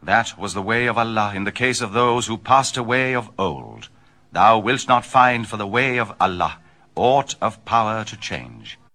That was the way of Allah in the case of those who passed away of old. Thou wilt not find for the way of Allah aught of power to change.